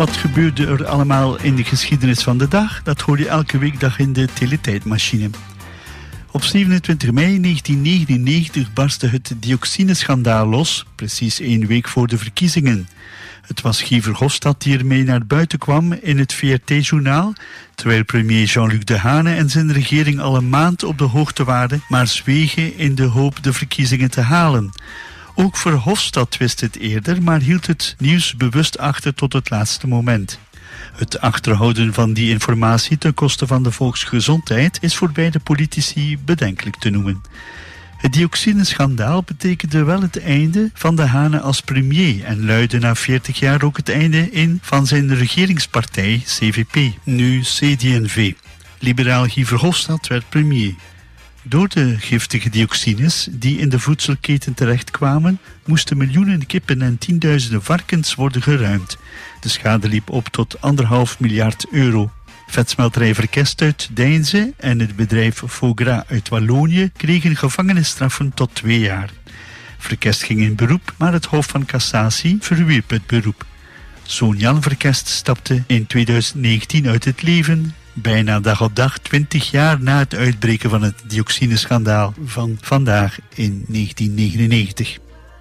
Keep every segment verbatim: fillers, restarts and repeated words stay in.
Wat gebeurde er allemaal in de geschiedenis van de dag? Dat hoor je elke weekdag in de Teletijdmachine. Op zevenentwintig mei negentien negenennegentig barstte het dioxineschandaal los, precies één week voor de verkiezingen. Het was Guy Verhofstadt die ermee naar buiten kwam in het V R T-journaal, terwijl premier Jean-Luc Dehaene en zijn regering al een maand op de hoogte waren, maar zwegen in de hoop de verkiezingen te halen. Ook Verhofstadt wist het eerder, maar hield het nieuws bewust achter tot het laatste moment. Het achterhouden van die informatie ten koste van de volksgezondheid is voor beide politici bedenkelijk te noemen. Het dioxineschandaal betekende wel het einde van Dehaene als premier en luidde na veertig jaar ook het einde in van zijn regeringspartij C V P, nu C D en V. Liberaal Guy Verhofstadt werd premier. Door de giftige dioxines die in de voedselketen terechtkwamen, moesten miljoenen kippen en tienduizenden varkens worden geruimd. De schade liep op tot anderhalf miljard euro. Vetsmelterij Verkest uit Deinze en het bedrijf Fougras uit Wallonië kregen gevangenisstraffen tot twee jaar. Verkest ging in beroep, maar het Hof van Cassatie verwierp het beroep. Zoon Jan Verkest stapte in tweeduizend negentien uit het leven, bijna dag op dag twintig jaar na het uitbreken van het dioxineschandaal van vandaag in negentien negenennegentig.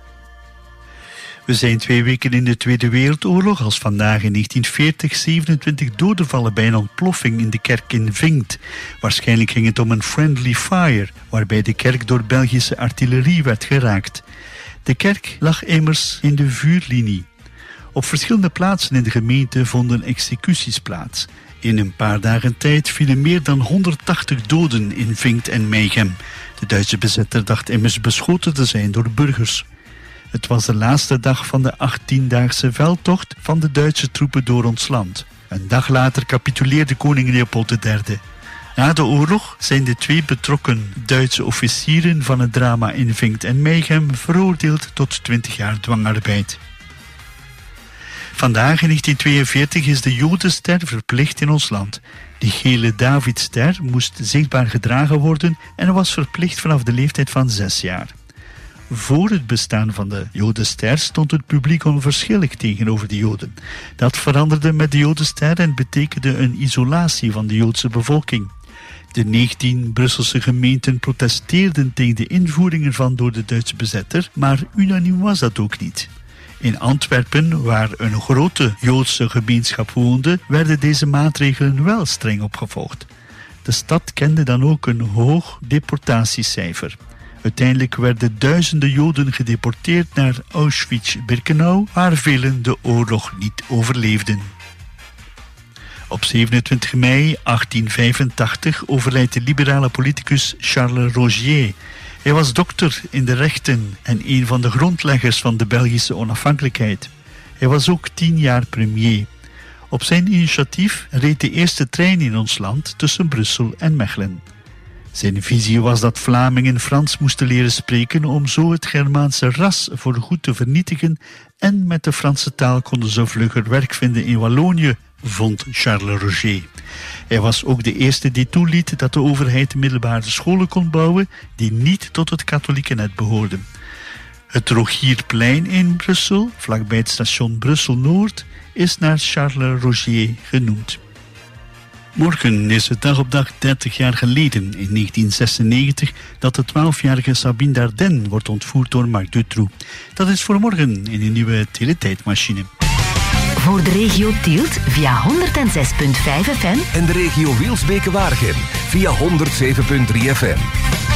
We zijn twee weken in de Tweede Wereldoorlog als vandaag in negentien veertig zevenentwintig doden vallen bij een ontploffing in de kerk in Vinkt. Waarschijnlijk ging het om een friendly fire, waarbij de kerk door Belgische artillerie werd geraakt. De kerk lag immers in de vuurlinie. Op verschillende plaatsen in de gemeente vonden executies plaats. In een paar dagen tijd vielen meer dan honderdtachtig doden in Vinkt en Meigem. De Duitse bezetter dacht immers beschoten te zijn door burgers. Het was de laatste dag van de achttiendaagse veldtocht van de Duitse troepen door ons land. Een dag later capituleerde koning Leopold de derde. Na de oorlog zijn de twee betrokken Duitse officieren van het drama in Vinkt en Meigem veroordeeld tot twintig jaar dwangarbeid. Vandaag in negentien tweeënveertig is de Jodenster verplicht in ons land. Die gele Davidster moest zichtbaar gedragen worden en was verplicht vanaf de leeftijd van zes jaar. Voor het bestaan van de Jodenster stond het publiek onverschillig tegenover de Joden. Dat veranderde met de Jodenster en betekende een isolatie van de Joodse bevolking. De negentien Brusselse gemeenten protesteerden tegen de invoering ervan door de Duitse bezetter, maar unaniem was dat ook niet. In Antwerpen, waar een grote Joodse gemeenschap woonde, werden deze maatregelen wel streng opgevolgd. De stad kende dan ook een hoog deportatiecijfer. Uiteindelijk werden duizenden Joden gedeporteerd naar Auschwitz-Birkenau, waar velen de oorlog niet overleefden. Op zevenentwintig mei achttien vijfentachtig overlijdt de liberale politicus Charles Rogier. Hij was dokter in de rechten en een van de grondleggers van de Belgische onafhankelijkheid. Hij was ook tien jaar premier. Op zijn initiatief reed de eerste trein in ons land tussen Brussel en Mechelen. Zijn visie was dat Vlamingen Frans moesten leren spreken om zo het Germaanse ras voorgoed te vernietigen en met de Franse taal konden ze vlugger werk vinden in Wallonië, vond Charles Rogier. Hij was ook de eerste die toeliet dat de overheid middelbare scholen kon bouwen die niet tot het katholieke net behoorden. Het Rogierplein in Brussel, vlakbij het station Brussel-Noord, is naar Charles Rogier genoemd. Morgen is het dag op dag dertig jaar geleden, in negentien zesennegentig, dat de twaalfjarige Sabine Dardenne wordt ontvoerd door Marc Dutroux. Dat is voor morgen in een nieuwe Teletijdmachine. Voor de regio Tielt via honderdzes komma vijf F M en de regio Wielsbeke-Waregem via honderdzeven komma drie F M.